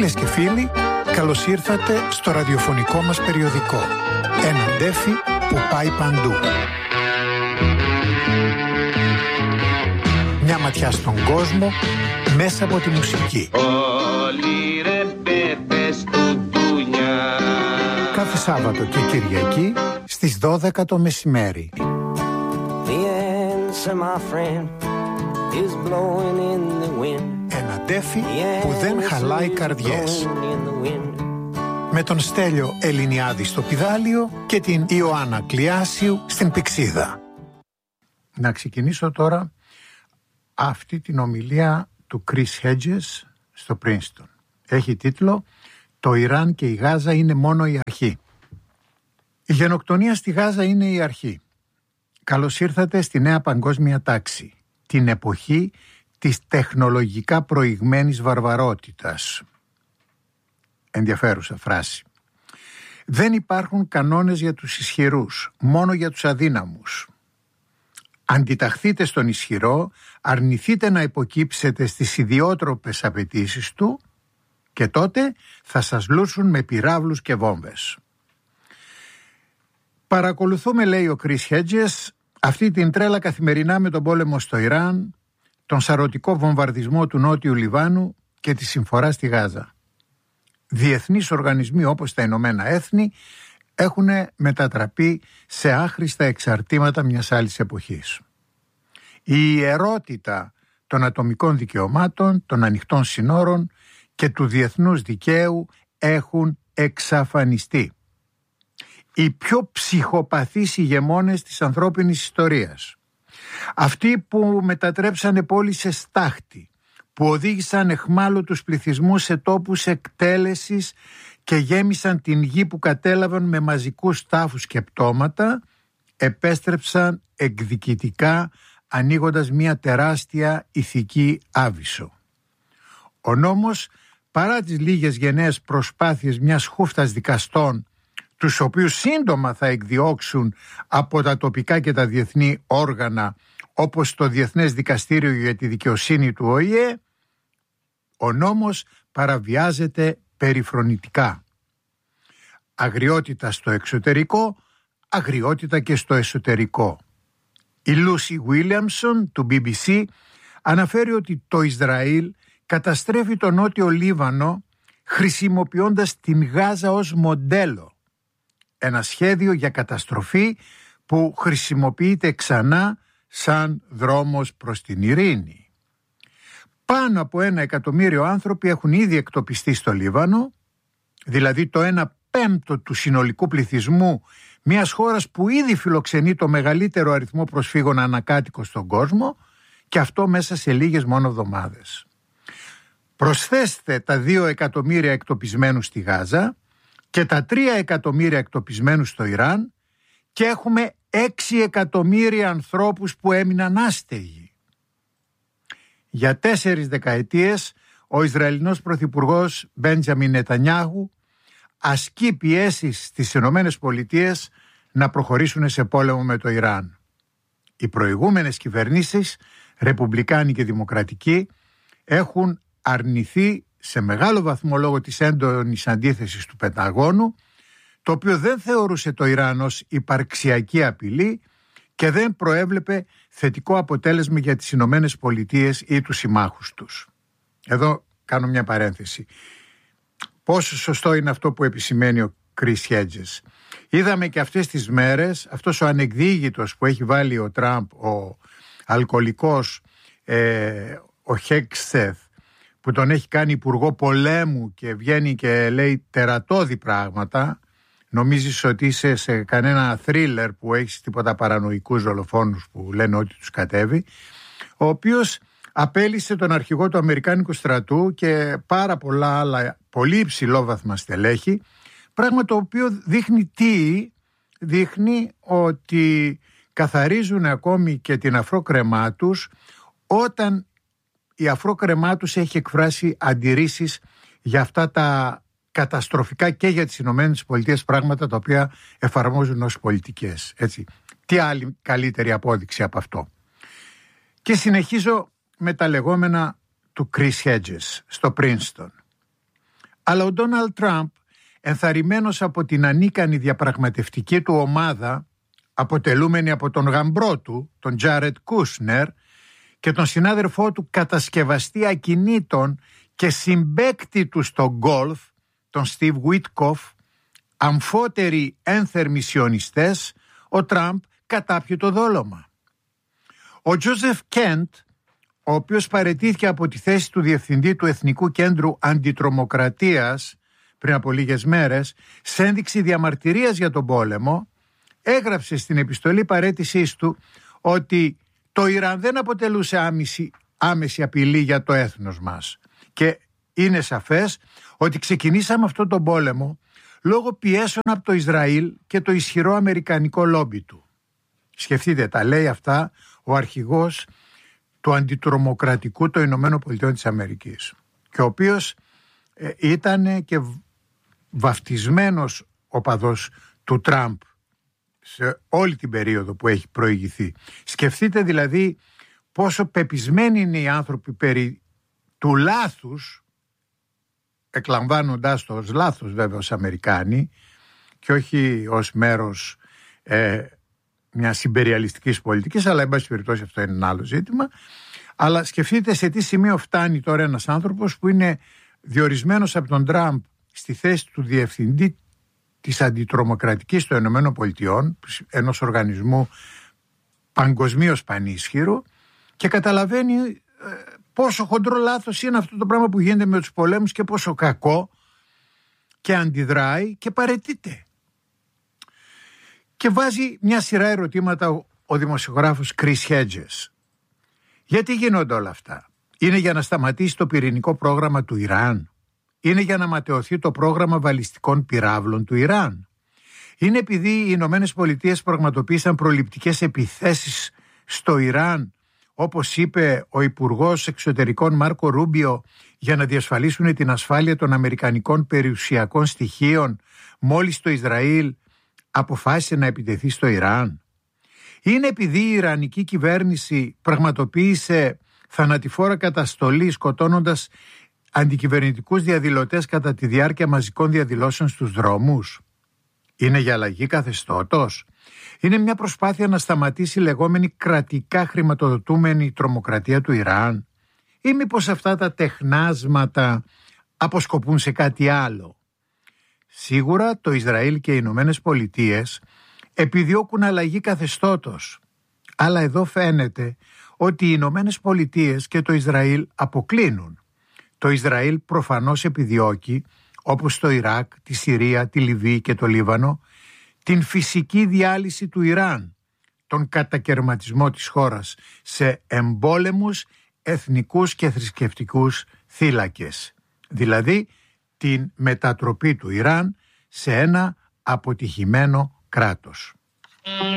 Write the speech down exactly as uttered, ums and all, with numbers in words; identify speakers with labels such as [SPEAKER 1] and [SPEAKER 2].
[SPEAKER 1] Φίλες και φίλοι, καλώς ήρθατε στο ραδιοφωνικό μας περιοδικό. Ένα ντέφι που πάει παντού. Μια ματιά στον κόσμο μέσα από τη μουσική.
[SPEAKER 2] Όλοι ρε πέπες του ντουνιά.
[SPEAKER 1] Κάθε Σάββατο και Κυριακή στις δώδεκα το μεσημέρι.
[SPEAKER 3] The answer, my friend, is blowing in the wind.
[SPEAKER 1] Ένα ντέφι που δεν χαλάει καρδιές. Με τον Στέλιο Ελληνιάδη στο πηδάλιο και την Ιωάννα Κλιάσιου στην πηξίδα. Να ξεκινήσω τώρα αυτή την ομιλία του Chris Hedges στο Princeton. Έχει τίτλο «Το Ιράν και η Γάζα είναι μόνο η αρχή». Η γενοκτονία στη Γάζα είναι η αρχή. Καλώς ήρθατε στη νέα παγκόσμια τάξη, την εποχή της τεχνολογικά προηγμένης βαρβαρότητας. Ενδιαφέρουσα φράση. Δεν υπάρχουν κανόνες για τους ισχυρούς, μόνο για τους αδύναμους. Αντιταχθείτε στον ισχυρό, αρνηθείτε να υποκύψετε στις ιδιότροπες απαιτήσεις του και τότε θα σας λούσουν με πυράβλους και βόμβες. Παρακολουθούμε, λέει ο Chris Hedges, αυτή την τρέλα καθημερινά με τον πόλεμο στο Ιράν, τον σαρωτικό βομβαρδισμό του Νότιου Λιβάνου και τη συμφορά στη Γάζα. Διεθνείς οργανισμοί όπως τα Ηνωμένα Έθνη έχουν μετατραπεί σε άχρηστα εξαρτήματα μιας άλλης εποχής. Η ιερότητα των ατομικών δικαιωμάτων, των ανοιχτών συνόρων και του διεθνούς δικαίου έχουν εξαφανιστεί. Οι πιο ψυχοπαθείς ηγεμόνες της ανθρώπινης ιστορίας. Αυτοί που μετατρέψανε πόλεις σε στάχτη, που οδήγησαν εχμάλωτους πληθυσμούς σε τόπους εκτέλεσης και γέμισαν την γη που κατέλαβαν με μαζικούς τάφους και πτώματα, επέστρεψαν εκδικητικά ανοίγοντας μια τεράστια ηθική άβυσσο. Ο νόμος, παρά τις λίγες γενναίες προσπάθειες μιας χούφτας δικαστών, τους οποίους σύντομα θα εκδιώξουν από τα τοπικά και τα διεθνή όργανα, όπως το Διεθνές Δικαστήριο για τη Δικαιοσύνη του Ο Η Ε, ο νόμος παραβιάζεται περιφρονητικά. Αγριότητα στο εξωτερικό, αγριότητα και στο εσωτερικό. Η Λούσι Βίλιαμσον του μπι μπι σι αναφέρει ότι το Ισραήλ καταστρέφει το Νότιο Λίβανο χρησιμοποιώντας την Γάζα ως μοντέλο. Ένα σχέδιο για καταστροφή που χρησιμοποιείται ξανά σαν δρόμος προς την ειρήνη. Πάνω από ένα εκατομμύριο άνθρωποι έχουν ήδη εκτοπιστεί στο Λίβανο, δηλαδή το ένα πέμπτο του συνολικού πληθυσμού μιας χώρας που ήδη φιλοξενεί το μεγαλύτερο αριθμό προσφύγων ανακάτοικο στον κόσμο, και αυτό μέσα σε λίγες μόνο εβδομάδες. Προσθέστε τα δύο εκατομμύρια εκτοπισμένους στη Γάζα και τα τρία εκατομμύρια εκτοπισμένους στο Ιράν και έχουμε έξι εκατομμύρια ανθρώπους που έμειναν άστεγοι. Για τέσσερις δεκαετίες ο Ισραηλινός Πρωθυπουργός Μπέντζαμιν Νετανιάχου ασκεί πιέσεις στις Ηνωμένες Πολιτείες να προχωρήσουν σε πόλεμο με το Ιράν. Οι προηγούμενες κυβερνήσεις, ρεπουμπλικάνοι και δημοκρατικοί, έχουν αρνηθεί σε μεγάλο βαθμό λόγω της έντονης αντίθεσης του Πενταγώνου, το οποίο δεν θεωρούσε το Ιράν ως υπαρξιακή απειλή και δεν προέβλεπε θετικό αποτέλεσμα για τις Ηνωμένες Πολιτείες ή τους συμμάχους τους. Εδώ κάνω μια παρένθεση. Πόσο σωστό είναι αυτό που επισημαίνει ο Chris Hedges. Είδαμε και αυτές τις μέρες, αυτός ο ανεκδίγητος που έχει βάλει ο Τραμπ, ο αλκοολικός, ε, ο Χέξεθ, που τον έχει κάνει υπουργό πολέμου και βγαίνει και λέει τερατώδη πράγματα. Νομίζεις ότι είσαι σε κανένα θρίλερ που έχεις τίποτα παρανοϊκούς δολοφόνους που λένε ότι τους κατέβει, ο οποίος απέλυσε τον αρχηγό του Αμερικάνικου στρατού και πάρα πολλά άλλα πολύ υψηλόβαθμα στελέχη, πράγμα το οποίο δείχνει τι, δείχνει ότι καθαρίζουν ακόμη και την αφρόκρεμά τους όταν η αφρόκρεμά τους έχει εκφράσει αντιρρήσεις για αυτά τα καταστροφικά και για τις Ηνωμένες Πολιτείες πράγματα τα οποία εφαρμόζουν ως πολιτικές. Έτσι. Τι άλλη καλύτερη απόδειξη από αυτό. Και συνεχίζω με τα λεγόμενα του Chris Hedges στο Princeton. Αλλά ο Ντόναλντ Τραμπ, ενθαρρυμένος από την ανίκανη διαπραγματευτική του ομάδα, αποτελούμενη από τον γαμπρό του, τον Τζάρετ Κούσνερ, και τον συνάδελφό του κατασκευαστή ακινήτων και συμπαίκτη του στο γκολφ, τον Στίβ Βίτκοφ, αμφότεροι ένθερμοι σιωνιστές, ο Τραμπ κατάπιε το δόλωμα. Ο Τζόζεφ Κέντ, ο οποίος παραιτήθηκε από τη θέση του Διευθυντή του Εθνικού Κέντρου Αντιτρομοκρατίας πριν από λίγες μέρες, σε ένδειξη διαμαρτυρίας για τον πόλεμο, έγραψε στην επιστολή παραίτησής του ότι το Ιράν δεν αποτελούσε άμεση, άμεση απειλή για το έθνος μας. Και είναι σαφές ότι ξεκινήσαμε αυτόν τον πόλεμο λόγω πιέσεων από το Ισραήλ και το ισχυρό αμερικανικό λόμπι του. Σκεφτείτε, τα λέει αυτά ο αρχηγός του αντιτρομοκρατικού των Ηνωμένων Πολιτειών της Αμερικής, και ο οποίος ε, ήταν και βαφτισμένος οπαδός του Τραμπ σε όλη την περίοδο που έχει προηγηθεί. Σκεφτείτε δηλαδή πόσο πεπισμένοι είναι οι άνθρωποι περί του λάθους, εκλαμβάνοντάς το ως λάθος βέβαια ως Αμερικάνοι και όχι ως μέρος ε, μιας ιμπεριαλιστικής πολιτικής, αλλά εν πάση περιπτώσει αυτό είναι ένα άλλο ζήτημα. Αλλά σκεφτείτε σε τι σημείο φτάνει τώρα ένας άνθρωπος που είναι διορισμένος από τον Τραμπ στη θέση του διευθυντή της αντιτρομοκρατικής των Ηνωμένων Πολιτειών, ενός οργανισμού παγκοσμίως πανίσχυρου, και καταλαβαίνει ε, πόσο χοντρό λάθος είναι αυτό το πράγμα που γίνεται με τους πολέμους και πόσο κακό, και αντιδράει και παραιτείται. Και βάζει μια σειρά ερωτήματα ο, ο δημοσιογράφος Chris Hedges. Γιατί γίνονται όλα αυτά? Είναι για να σταματήσει το πυρηνικό πρόγραμμα του Ιράν? Είναι για να ματαιωθεί το πρόγραμμα βαλιστικών πυράβλων του Ιράν? Είναι επειδή οι Ηνωμένες Πολιτείες πραγματοποίησαν προληπτικές επιθέσεις στο Ιράν, όπως είπε ο Υπουργός Εξωτερικών Μάρκο Ρούμπιο, για να διασφαλίσουν την ασφάλεια των αμερικανικών περιουσιακών στοιχείων, μόλις το Ισραήλ αποφάσισε να επιτεθεί στο Ιράν? Είναι επειδή η Ιρανική κυβέρνηση πραγματοποίησε θανατηφόρα καταστολή σκοτώνοντας αντικυβερνητικούς διαδηλωτές κατά τη διάρκεια μαζικών διαδηλώσεων στους δρόμους? Είναι για αλλαγή καθεστώτος? Είναι μια προσπάθεια να σταματήσει η λεγόμενη κρατικά χρηματοδοτούμενη τρομοκρατία του Ιράν? Ή μήπως αυτά τα τεχνάσματα αποσκοπούν σε κάτι άλλο? Σίγουρα το Ισραήλ και οι Ηνωμένες Πολιτείες επιδιώκουν αλλαγή καθεστώτος. Αλλά εδώ φαίνεται ότι οι Ηνωμένες Πολιτείες και το Ισραήλ αποκλίνουν. Το Ισραήλ προφανώς επιδιώκει, όπως το Ιράκ, τη Συρία, τη Λιβύη και το Λίβανο, την φυσική διάλυση του Ιράν, τον κατακερματισμό της χώρας σε εμπόλεμους εθνικούς και θρησκευτικούς θύλακες. Δηλαδή την μετατροπή του Ιράν σε ένα αποτυχημένο κράτος.